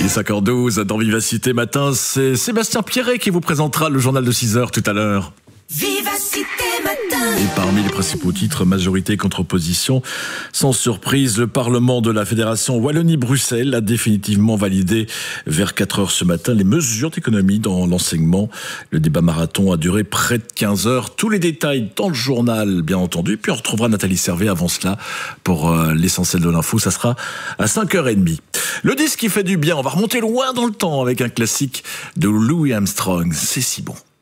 Il est 5h12 dans Vivacité Matin, c'est Sébastien Pierret qui vous présentera le journal de 6h tout à l'heure. Vivacité Matin. Et parmi les principaux titres, majorité contre opposition, sans surprise, le Parlement de la Fédération Wallonie-Bruxelles a définitivement validé vers 4h ce matin les mesures d'économie dans l'enseignement. Le débat marathon a duré près de 15 heures. Tous les détails dans le journal, bien entendu. Puis on retrouvera Nathalie Servet avant cela pour l'essentiel de l'info. Ça sera à 5h30. Le disque qui fait du bien, on va remonter loin dans le temps avec un classique de Louis Armstrong. C'est si bon.